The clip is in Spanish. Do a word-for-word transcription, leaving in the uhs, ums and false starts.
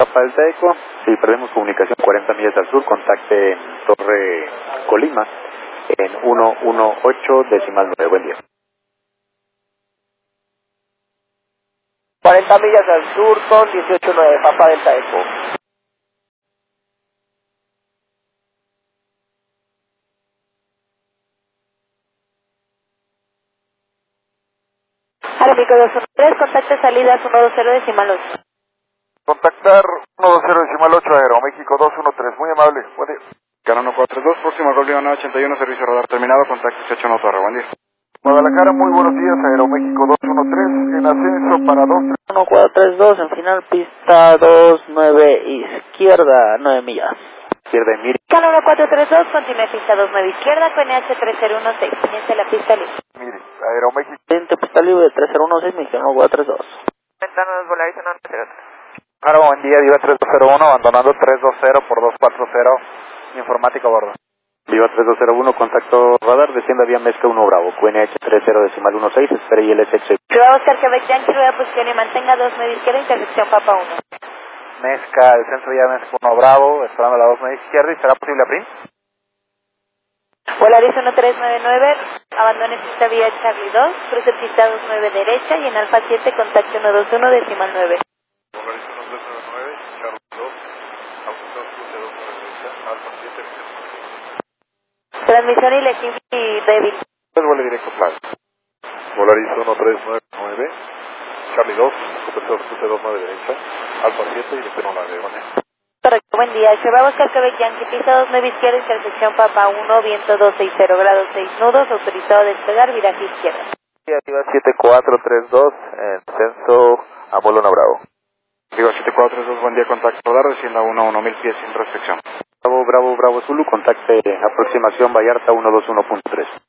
Papa Delta Eco. Si perdemos comunicación cuarenta millas al sur, contacte en Torre Colima en uno uno ocho decimal nueve. Buen día. cuarenta millas al sur con dieciocho nueve, Papa Delta Eco. Aeroméxico dos uno tres, contacte salidas uno dos cero decimal ocho. Contactar uno dos cero decimal ocho, Aeroméxico dos uno tres, muy amable, buen día. Canal uno cuatro dos, próximo Golden nueve ochenta y uno, servicio radar terminado, contacto ocho no Torre, buen día. Guadalajara, muy buenos días, Aeroméxico dos uno tres, en ascenso para dos tres. uno cuatro tres dos, en final pista dos nueve izquierda, nueve millas. Izquierda en Miri. Canal uno cuatro tres dos, continúe pista dos nueve izquierda, con N H tres cero uno seis, comience la pista libre. Mire, Aeroméxico. Siguiente pista libre tres cero uno seis, mexicano uno cuatro tres dos. Ventanas Volaris uno cero tres. Claro, buen día, Viva tres dos cero uno, abandonando tres dos cero por dos cuatro cero, informática a bordo. Viva tres dos cero uno, contacto radar, descienda vía Mezca uno Bravo, Q N H tres cero decimal uno seis, espere I L S X. Ciudad Oscar Quebec Yankee, rueda posición y mantenga dos nueve izquierda, intersección Papa uno. Mezca, descenso vía Mezca uno Bravo, esperando la dos nueve izquierda, ¿y será posible abrir? Volaris uno tres nueve nueve, abandone pista vía Charlie dos, cruce pista dos nueve derecha y en Alfa siete contacto uno dos uno decimal nueve. Volaris uno tres nueve nueve, Charlie dos, Auto dos, cruce dos nueve derecha, Alfa siete. Transmisión ilegible y débil. Es vuelo directo, claro. Volaris uno tres nueve nueve, Charlie dos, cruce dos nueve derecha, Alfa siete y destino la de Buen Correcto, buen día. Ciudad Oscar Quebec Yankee, pista dos nueve izquierda, intersección Papa uno, viento dos seis cero grados seis nudos, autorizado a despegar, viraje izquierda. Viva siete cuatro tres dos, descenso a vuelo uno Bravo. Viva siete cuatro tres dos, buen día, contacto radar, descienda uno uno mil pies sin restricción. Bravo, Bravo, Bravo Zulu, contacte aproximación Vallarta uno dos uno punto tres.